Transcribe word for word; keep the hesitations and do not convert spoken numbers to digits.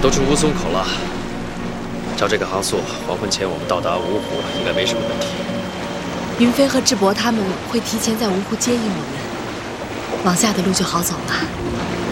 都出乌松口了，照这个航速，黄昏前我们到达芜湖应该没什么问题。 云飞和智伯他们会提前在芜湖接应我们，往下的路就好走了。